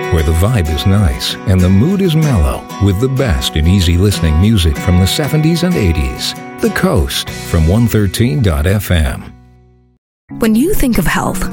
where the vibe is nice and the mood is mellow, with the best in easy listening music from the 70s and 80s. The Coast from 113.fm. When you think of health,